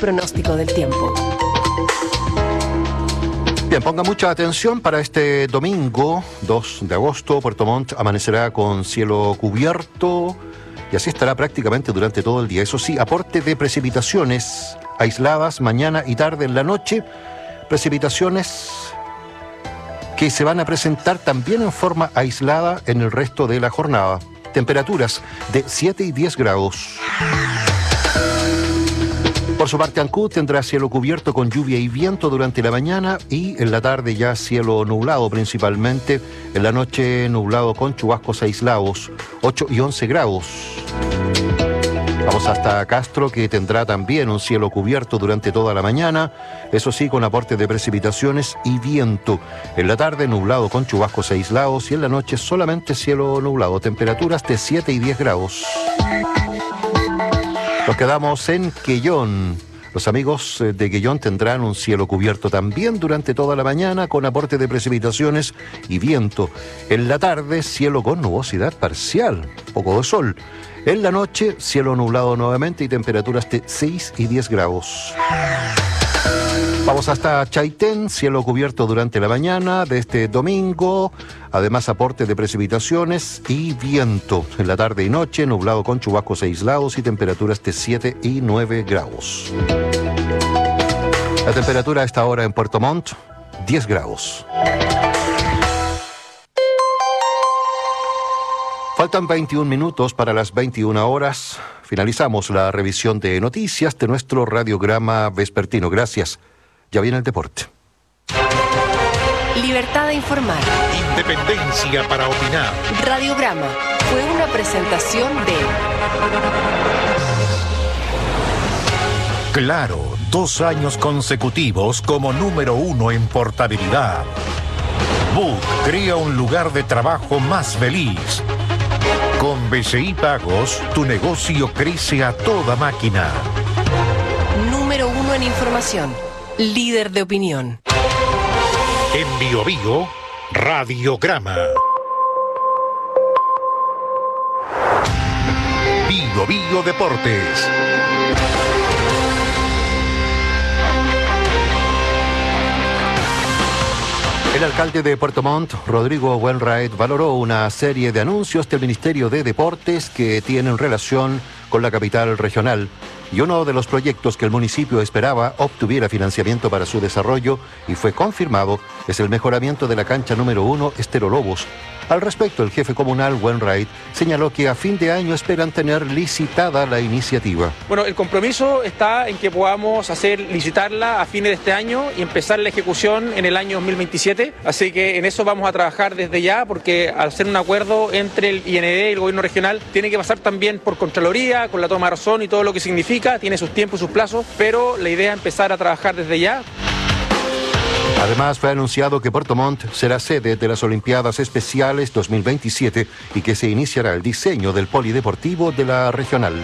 pronóstico del tiempo. Bien, ponga mucha atención para este domingo 2 de agosto. Puerto Montt amanecerá con cielo cubierto y así estará prácticamente durante todo el día. Eso sí, aporte de precipitaciones aisladas mañana y tarde en la noche. Precipitaciones que se van a presentar también en forma aislada en el resto de la jornada. Temperaturas de 7 y 10 grados. Por su parte, Ancud tendrá cielo cubierto con lluvia y viento durante la mañana y en la tarde ya cielo nublado principalmente. En la noche nublado con chubascos aislados, 8 y 11 grados. Vamos hasta Castro, que tendrá también un cielo cubierto durante toda la mañana, eso sí, con aporte de precipitaciones y viento. En la tarde nublado con chubascos aislados y en la noche solamente cielo nublado. Temperaturas de 7 y 10 grados. Nos quedamos en Quellón. Los amigos de Quellón tendrán un cielo cubierto también durante toda la mañana con aporte de precipitaciones y viento. En la tarde, cielo con nubosidad parcial, poco de sol. En la noche, cielo nublado nuevamente y temperaturas de 6 y 10 grados. Vamos hasta Chaitén, cielo cubierto durante la mañana de este domingo. Además, aporte de precipitaciones y viento. En la tarde y noche, nublado con chubascos aislados y temperaturas de 7 y 9 grados. La temperatura a esta hora en Puerto Montt, 10 grados. Faltan 21 minutos para las 21 horas. Finalizamos la revisión de noticias de nuestro radiograma vespertino. Gracias. Ya viene el deporte. Libertad de informar. Independencia para opinar. Radiograma fue una presentación de... Claro, 2 años consecutivos como número 1 en portabilidad. Book crea un lugar de trabajo más feliz. Con BCI Pagos, tu negocio crece a toda máquina. Número 1 en información. Líder de opinión. En Bio Bio, Radiograma. Bio Bio Deportes. El alcalde de Puerto Montt, Rodrigo Wainwright, valoró una serie de anuncios del Ministerio de Deportes que tienen relación con la capital regional. Y uno de los proyectos que el municipio esperaba obtuviera financiamiento para su desarrollo y fue confirmado es el mejoramiento de la cancha número 1 Estero Lobos. Al respecto, el jefe comunal Wainwright señaló que a fin de año esperan tener licitada la iniciativa. Bueno, el compromiso está en que podamos licitarla a fines de este año y empezar la ejecución en el año 2027. Así que en eso vamos a trabajar desde ya, porque al ser un acuerdo entre el IND y el gobierno regional, tiene que pasar también por Contraloría, con la toma de razón y todo lo que significa, tiene sus tiempos y sus plazos, pero la idea es empezar a trabajar desde ya. Además, fue anunciado que Puerto Montt será sede de las Olimpiadas Especiales 2027 y que se iniciará el diseño del polideportivo de la regional.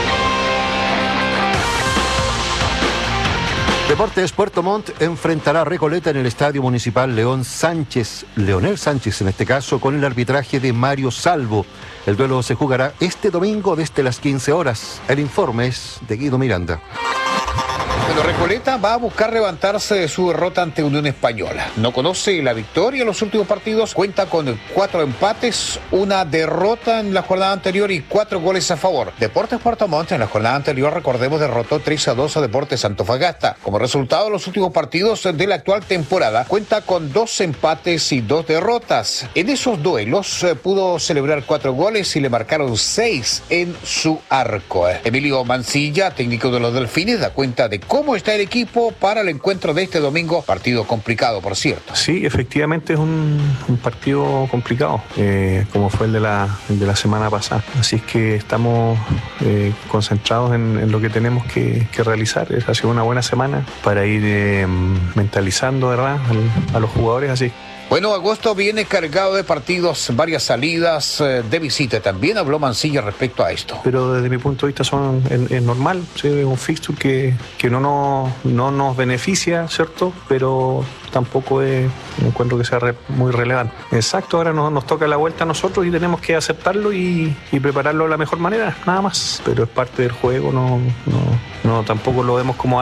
Deportes Puerto Montt enfrentará a Recoleta en el Estadio Municipal Leonel Sánchez en este caso, con el arbitraje de Mario Salvo. El duelo se jugará este domingo desde las 15 horas. El informe es de Guido Miranda. Bueno, Recoleta va a buscar levantarse de su derrota ante Unión Española. No conoce la victoria en los últimos partidos, cuenta con 4 empates, una derrota en la jornada anterior y 4 goles a favor. Deportes Puerto Montt en la jornada anterior, recordemos, derrotó 3-2 a Deportes Antofagasta. Como resultado de los últimos partidos de la actual temporada, cuenta con 2 empates y 2 derrotas. En esos duelos pudo celebrar 4 goles y le marcaron 6 en su arco. Emilio Mancilla, técnico de los Delfines, da cuenta de cómo está el equipo para el encuentro de este domingo. Partido complicado, por cierto. Sí, efectivamente es un partido complicado, como fue el de la semana pasada. Así es que estamos concentrados en lo que tenemos que realizar. Ha sido una buena semana para ir mentalizando, ¿verdad?, a los jugadores. Así. Bueno, agosto viene cargado de partidos, varias salidas de visita. También habló Mancilla respecto a esto. Pero desde mi punto de vista es normal, ¿sí? Es un fixture que no nos beneficia, ¿cierto? Pero tampoco encuentro que sea muy relevante. Exacto, ahora nos toca la vuelta a nosotros y tenemos que aceptarlo y prepararlo de la mejor manera, nada más. Pero es parte del juego, no tampoco lo vemos como